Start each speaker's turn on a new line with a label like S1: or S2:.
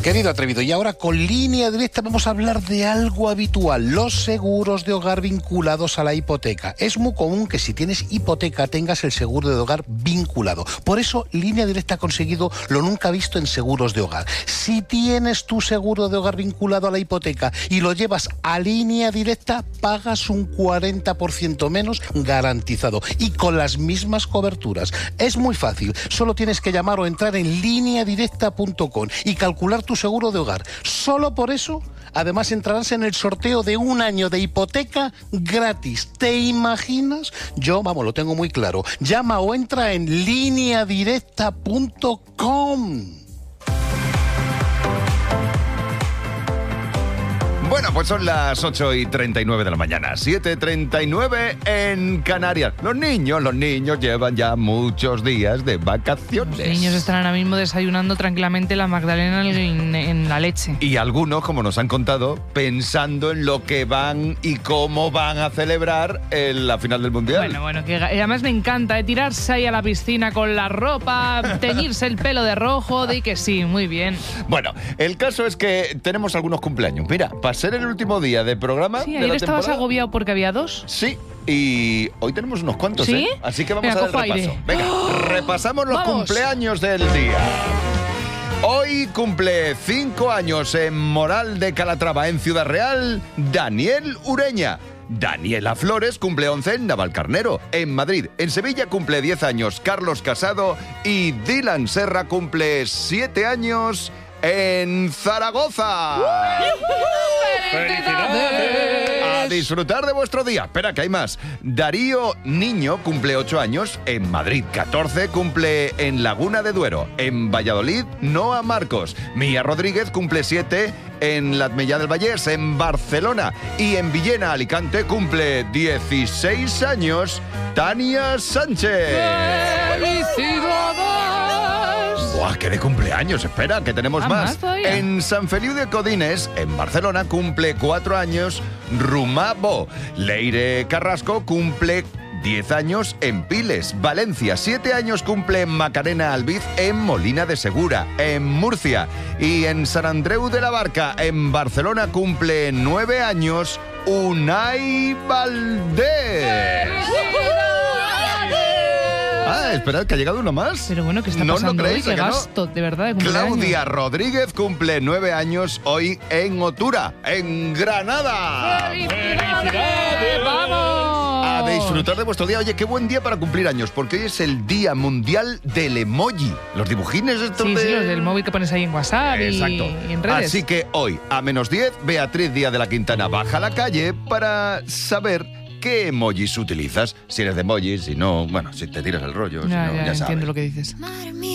S1: Querido atrevido, y ahora con Línea Directa vamos a hablar de algo habitual, los seguros de hogar vinculados a la hipoteca. Es muy común que si tienes hipoteca tengas el seguro de hogar vinculado. Por eso Línea Directa ha conseguido lo nunca visto en seguros de hogar. Si tienes tu seguro de hogar vinculado a la hipoteca y lo llevas a Línea Directa, pagas un 40% menos garantizado y con las mismas coberturas. Es muy fácil, solo tienes que llamar o entrar en lineadirecta.com y calcular tu seguro de hogar. Solo por eso, además entrarás en el sorteo de un año de hipoteca gratis. ¿Te imaginas? Yo, lo tengo muy claro. Llama o entra en lineadirecta.com.
S2: Bueno, pues son las 8:39 de la mañana, 7:39 en Canarias. Los niños llevan ya muchos días de vacaciones.
S3: Los niños están ahora mismo desayunando tranquilamente la magdalena en la leche.
S2: Y algunos, como nos han contado, pensando en lo que van y cómo van a celebrar la final del Mundial.
S3: Bueno, que además me encanta tirarse ahí a la piscina con la ropa, teñirse el pelo de rojo, di que sí, muy bien.
S2: Bueno, el caso es que tenemos algunos cumpleaños. Mira, para ser el último día de programa.
S3: Sí,
S2: de
S3: ayer
S2: la
S3: estabas
S2: temporada,
S3: agobiado porque había dos.
S2: Sí, y hoy tenemos unos cuantos,
S3: ¿Sí?
S2: Así que vamos
S3: Venga,
S2: a dar el
S3: cojo
S2: repaso.
S3: aire.
S2: Venga, repasamos los cumpleaños del día. Hoy cumple 5 años en Moral de Calatrava, en Ciudad Real, Daniel Ureña. Daniela Flores cumple 11 en Navalcarnero, en Madrid. En Sevilla cumple 10 años Carlos Casado y Dylan Serra cumple 7 años en Zaragoza.
S3: ¡Felicidades!
S2: A disfrutar de vuestro día. Espera, que hay más. Darío Niño cumple 8 años en Madrid. 14 cumple en Laguna de Duero. En Valladolid, Noa Marcos. Mía Rodríguez cumple 7 en L'Ametlla del Vallès, en Barcelona. Y en Villena, Alicante, cumple 16 años Tania Sánchez.
S3: ¡Felicidades!
S2: ¡Buah, qué de cumpleaños! Espera, que tenemos más. En San Feliu de Codines, en Barcelona, cumple 4 años Rumabo. Leire Carrasco cumple 10 años en Piles. Valencia, 7 años cumple Macarena Albiz en Molina de Segura, en Murcia. Y en San Andreu de la Barca, en Barcelona, cumple 9 años Unai Valdés. Esperad, que ha llegado uno más.
S3: Pero bueno, ¿qué está pasando
S2: no creéis,
S3: hoy? Qué
S2: ¿que no?
S3: gasto, de verdad, de cumpleaños.
S2: Claudia Rodríguez cumple 9 años hoy en Otura, en Granada.
S3: ¡Felicidades! ¡Vamos!
S2: A disfrutar de vuestro día. Oye, qué buen día para cumplir años, porque hoy es el Día Mundial del Emoji. Los dibujines estos
S3: Sí,
S2: de...
S3: sí, los del móvil que pones ahí en WhatsApp y en redes.
S2: Así que hoy, a -10, Beatriz Díaz de la Quintana baja a la calle para saber qué emojis utilizas. Si eres de emojis, si no, si te tiras el rollo,
S3: Ya
S2: si no, ya sabes.
S3: entiendo lo que dices.